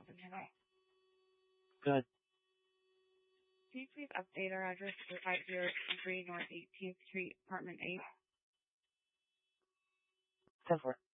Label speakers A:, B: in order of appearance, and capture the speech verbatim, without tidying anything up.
A: help him today?
B: Good.
A: Can you please update our address to five oh three North eighteenth Street, Apartment eight?
B: Ten for it.